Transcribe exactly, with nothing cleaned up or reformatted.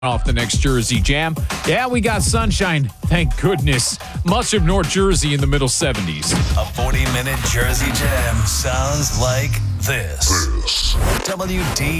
off the next Jersey Jam. Yeah, we got sunshine. Thank goodness. Much of North Jersey in the middle seventies. A forty-minute Jersey Jam sounds like this. this. W D